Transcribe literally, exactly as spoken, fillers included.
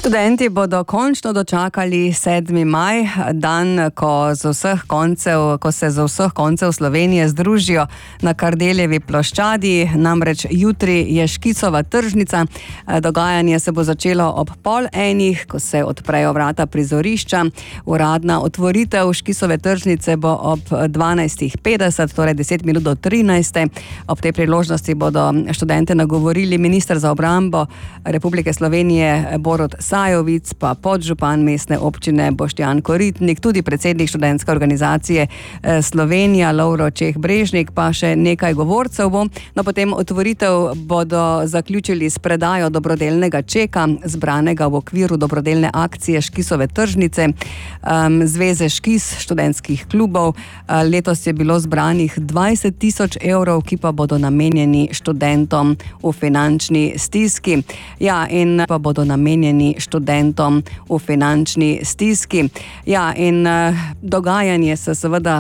Študenti bodo končno dočakali sedmi maj, dan, ko, z vseh koncev, ko se z vseh koncev Slovenije združijo na Kardeljevi ploščadi. Namreč jutri je Škicova tržnica. Dogajanje se bo začelo ob pol enih, ko se odprejo vrata prizorišča. Uradna otvoritev Škicove tržnice bo ob dvanajstih petdeset, torej deset minut do trinajste. Ob tej priložnosti bodo študente nagovorili minister za obrambo Republike Slovenije Borut Sajovic, pa podžupan mestne občine Boštjan Koritnik, tudi predsednik študentske organizacije Slovenija Lovro Čeh-Brežnik, pa še nekaj govorcev bo. No, potem otvoritev bodo zaključili s predajo dobrodelnega čeka, zbranega v okviru dobrodelne akcije Škicove tržnice, um, Zveze Škic študentskih klubov. Letos je bilo zbranih dvajset tisoč evrov, ki pa bodo namenjeni študentom v finančni stiski. Ja, in pa bodo namenjeni študentom v finančni stiski. Ja, in uh, dogajanje se seveda